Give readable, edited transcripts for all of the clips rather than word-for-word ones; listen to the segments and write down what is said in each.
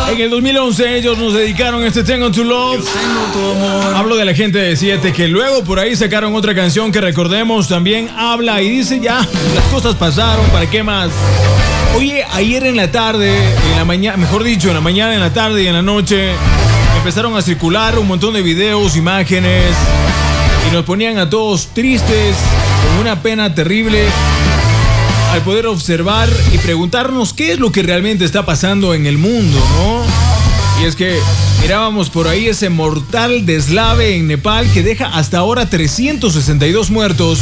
En el 2011 ellos nos dedicaron este Tengo to Love. Hablo de la gente de 7 que luego por ahí sacaron otra canción que recordemos también habla y dice ya, las cosas pasaron, ¿para qué más? Oye, ayer en la tarde, en la mañana, mejor dicho, en la mañana, en la tarde y en la noche empezaron a circular un montón de videos, imágenes y nos ponían a todos tristes, con una pena terrible al poder observar y preguntarnos qué es lo que realmente está pasando en el mundo, ¿no? Y es que mirábamos por ahí ese mortal deslave en Nepal que deja hasta ahora 362 muertos.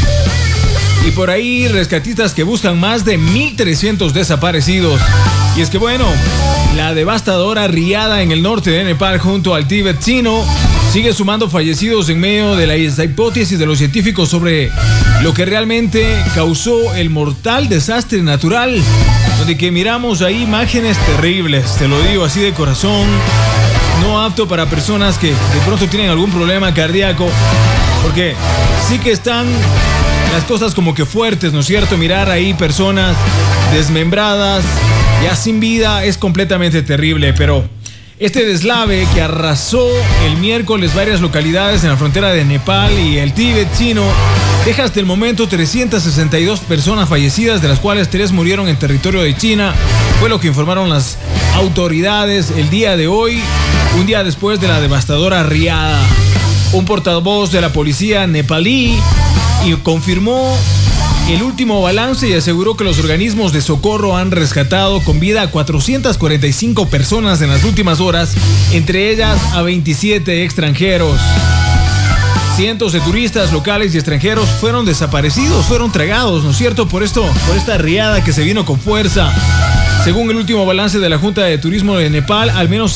Y por ahí rescatistas que buscan más de 1.300 desaparecidos. Y es que bueno, la devastadora riada en el norte de Nepal junto al Tíbet chino sigue sumando fallecidos en medio de la hipótesis de los científicos sobre lo que realmente causó el mortal desastre natural, donde que miramos ahí imágenes terribles, te lo digo así de corazón, no apto para personas que de pronto tienen algún problema cardíaco, porque sí que están las cosas como que fuertes, ¿no es cierto? Mirar ahí personas desmembradas, ya sin vida, es completamente terrible, pero este deslave que arrasó el miércoles varias localidades en la frontera de Nepal y el Tíbet chino deja hasta el momento 362 personas fallecidas, de las cuales 3 murieron en territorio de China. Fue lo que informaron las autoridades el día de hoy, un día después de la devastadora riada. Un portavoz de la policía nepalí confirmó el último balance y aseguró que los organismos de socorro han rescatado con vida a 445 personas en las últimas horas, entre ellas a 27 extranjeros. Cientos de turistas locales y extranjeros fueron desaparecidos, fueron tragados, ¿no es cierto? Por esta riada que se vino con fuerza. Según el último balance de la Junta de Turismo de Nepal, al menos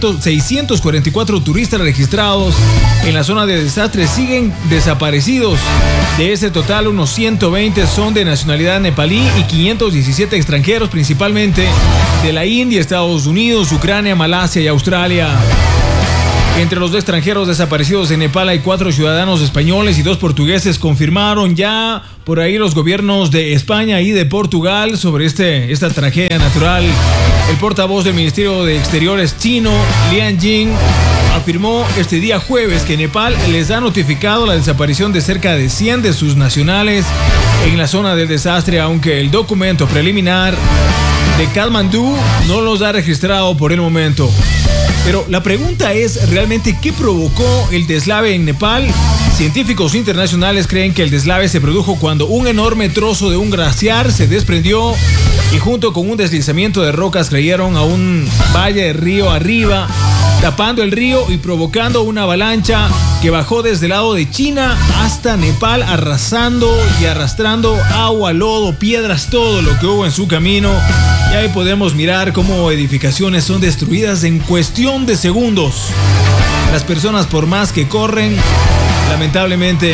644 turistas registrados en la zona de desastre siguen desaparecidos. De ese total, unos 120 son de nacionalidad nepalí y 517 extranjeros, principalmente de la India, Estados Unidos, Ucrania, Malasia y Australia. Entre los extranjeros desaparecidos en Nepal hay 4 ciudadanos españoles y 2 portugueses. Confirmaron ya por ahí los gobiernos de España y de Portugal sobre esta tragedia natural. El portavoz del Ministerio de Exteriores chino, Lian Jing, afirmó este día jueves que Nepal les ha notificado la desaparición de cerca de 100 de sus nacionales en la zona del desastre, aunque el documento preliminar de Katmandú no los ha registrado por el momento. Pero la pregunta es realmente ¿qué provocó el deslave en Nepal? Científicos internacionales creen que el deslave se produjo cuando un enorme trozo de un glaciar se desprendió y junto con un deslizamiento de rocas cayeron a un valle de río arriba, tapando el río y provocando una avalancha que bajó desde el lado de China hasta Nepal, arrasando y arrastrando agua, lodo, piedras, todo lo que hubo en su camino. Y ahí podemos mirar cómo edificaciones son destruidas en cuestión de segundos. Las personas, por más que corren, lamentablemente,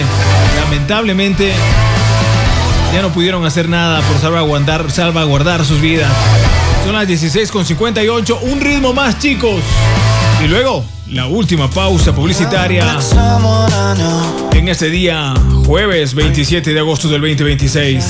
ya no pudieron hacer nada por salvaguardar sus vidas. Son las 16:58, un ritmo más, chicos. Y luego, la última pausa publicitaria en este día, jueves 27 de agosto del 2026.